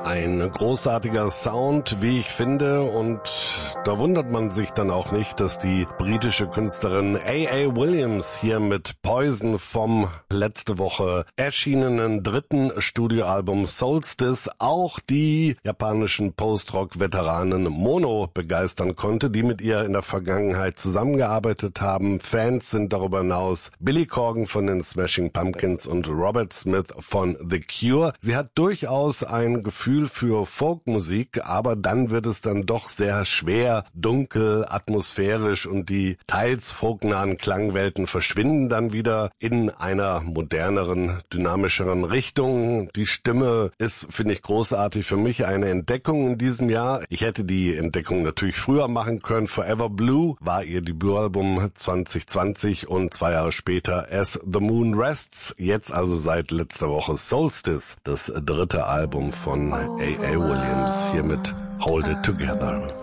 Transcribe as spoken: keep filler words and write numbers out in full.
Ein großartiger Sound, wie ich finde, und da wundert man sich dann auch nicht, dass die britische Künstlerin A A. Williams hier mit Poison vom letzte Woche erschienenen dritten Studioalbum Solstice auch die japanischen Post-Rock-Veteranen Mono begeistern konnte, die mit ihr in der Vergangenheit zusammengearbeitet haben. Fans sind darüber hinaus Billy Corgan von den Smashing Pumpkins und Robert Smith von The Cure. Sie hat durchaus ein Gefühl für Folkmusik, aber dann wird es dann doch sehr schwer, dunkel, atmosphärisch, und die teils folknahen Klangwelten verschwinden dann wieder in einer moderneren, dynamischeren Richtung. Die Stimme ist, finde ich, großartig, für mich eine Entdeckung in diesem Jahr. Ich hätte die Entdeckung natürlich früher machen können. Forever Blue war ihr Debütalbum zwanzig zwanzig und zwei Jahre später As the Moon Rests. Jetzt also seit letzter Woche Solstice, das dritte Album von A A. Williams, hier mit Hold It Together.